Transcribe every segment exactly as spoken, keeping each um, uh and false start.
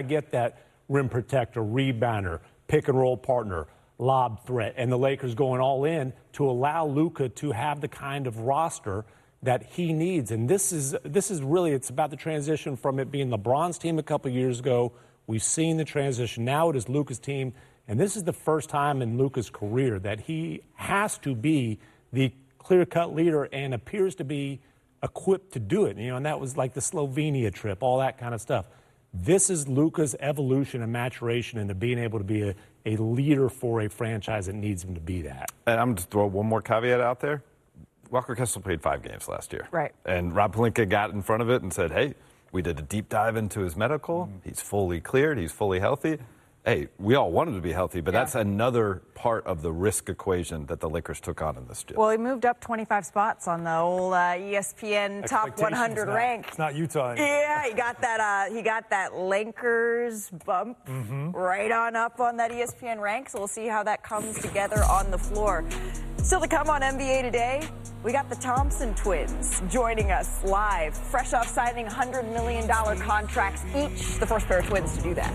get that rim protector, rebounder, pick and roll partner, lob threat, and the Lakers going all in to allow Luka to have the kind of roster that he needs. And this is this is really, it's about the transition from it being LeBron's team a couple years ago. We've seen the transition. Now it is Luka's team. And this is the first time in Luka's career that he has to be the clear-cut leader and appears to be equipped to do it. You know, and that was like the Slovenia trip, all that kind of stuff. This is Luka's evolution and maturation into being able to be a, a leader for a franchise that needs him to be that. And I'm going to throw one more caveat out there. Walker Kessler played five games last year. Right. And Rob Pelinka got in front of it and said, hey, we did a deep dive into his medical. Mm-hmm. He's fully cleared. He's fully healthy. Hey, we all want him to be healthy, but yeah. that's another part of the risk equation that the Lakers took on in this deal. Well, he moved up twenty-five spots on the old uh, E S P N top one hundred not, rank. It's not Utah anymore. Yeah, he got that. Uh, he got that Lakers bump mm-hmm. right on up on that E S P N rank. So we'll see how that comes together on the floor. Still to come on N B A Today, we got the Thompson twins joining us live, fresh off signing one hundred million dollars contracts each. The first pair of twins to do that.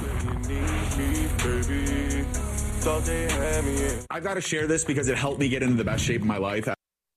I've got to share this because it helped me get into the best shape of my life.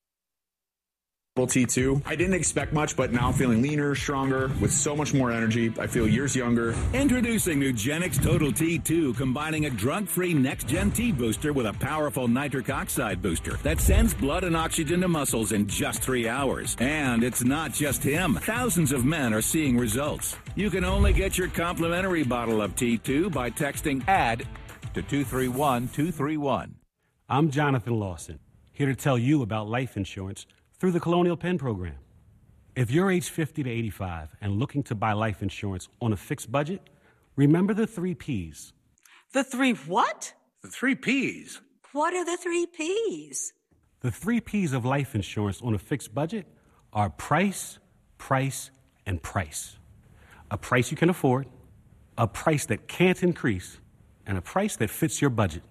T two. I didn't expect much, but now I'm feeling leaner, stronger, with so much more energy. I feel years younger. Introducing Nugenix Total T two, combining a drug-free next-gen T booster with a powerful nitric oxide booster that sends blood and oxygen to muscles in just three hours. And it's not just him. Thousands of men are seeing results. You can only get your complimentary bottle of T two by texting ADD to two three one two three one. I'm Jonathan Lawson, here to tell you about life insurance through the Colonial Penn program. If you're age fifty to eighty-five and looking to buy life insurance on a fixed budget, remember the three P's. The three what? The three P's. What are the three P's? The three P's of life insurance on a fixed budget are price, price, and price. A price you can afford, a price that can't increase, and a price that fits your budget.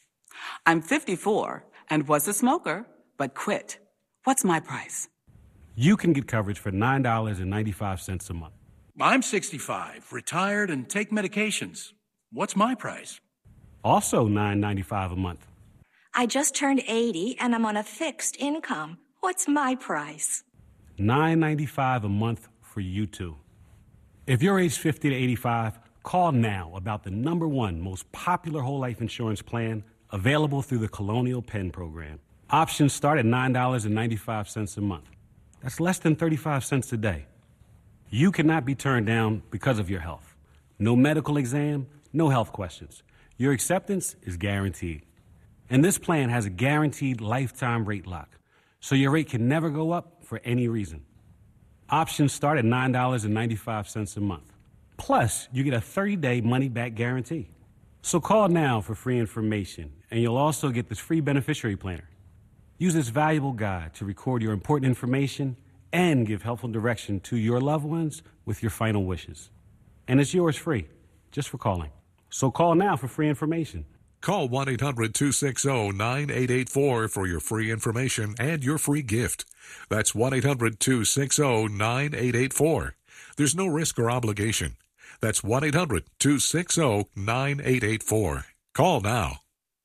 I'm fifty-four and was a smoker, but quit. What's my price? You can get coverage for nine dollars and ninety-five cents a month. I'm sixty-five, retired, and take medications. What's my price? Also nine dollars and ninety-five cents a month. I just turned eighty, and I'm on a fixed income. What's my price? nine dollars and ninety-five cents a month for you too. If you're age fifty to eighty-five, call now about the number one most popular whole life insurance plan available through the Colonial Penn program. Options start at nine dollars and ninety-five cents a month. That's less than thirty-five cents a day. You cannot be turned down because of your health. No medical exam, no health questions. Your acceptance is guaranteed. And this plan has a guaranteed lifetime rate lock, so your rate can never go up for any reason. Options start at nine dollars and ninety-five cents a month. Plus, you get a thirty-day money-back guarantee. So call now for free information, and you'll also get this free beneficiary planner. Use this valuable guide to record your important information and give helpful direction to your loved ones with your final wishes. And it's yours free, just for calling. So call now for free information. Call one eight hundred two six zero nine eight eight four for your free information and your free gift. That's one eight hundred two six zero nine eight eight four. There's no risk or obligation. That's one eight hundred two six zero nine eight eight four. Call now.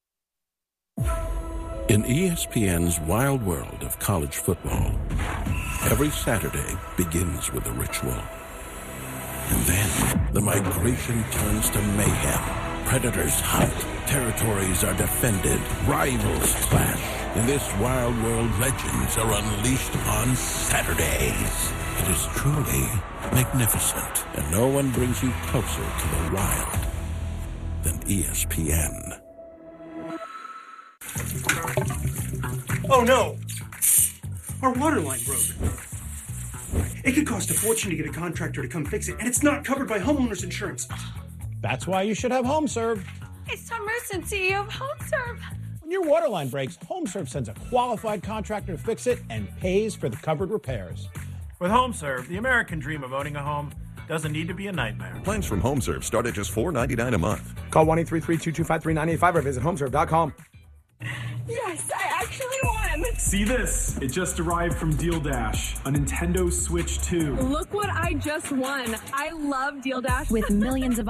In E S P N's wild world of college football, every Saturday begins with a ritual. And then the migration turns to mayhem. Predators hunt, territories are defended, rivals clash. In this wild world, legends are unleashed on Saturdays. It is truly magnificent, and no one brings you closer to the wild than E S P N. Oh no! Our water line broke. It could cost a fortune to get a contractor to come fix it, and it's not covered by homeowners insurance. That's why you should have HomeServe. It's Tom Merson, C E O of HomeServe. When your water line breaks, HomeServe sends a qualified contractor to fix it and pays for the covered repairs. With HomeServe, the American dream of owning a home doesn't need to be a nightmare. Plans from HomeServe start at just four dollars and ninety-nine cents a month. Call one eight three three two two five three nine eight five or visit homeserve dot com. Yes, I actually won. game. See this? It just arrived from Deal Dash, a Nintendo Switch two. Look what I just won. I love Deal Dash. With millions of